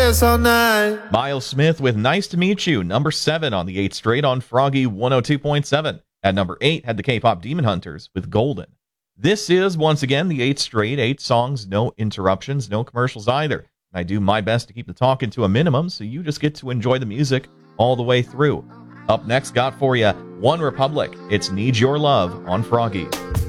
dance all night. Miles Smith with Nice to Meet You, number 7 on the 8th straight on Froggy 102.7. At number 8 had the K-pop Demon Hunters with Golden. This is, once again, the 8th straight, 8 songs, no interruptions, no commercials either. I do my best to keep the talking to a minimum, so you just get to enjoy the music all the way through. Up next, got for you One Republic. It's Need Your Love on Froggy.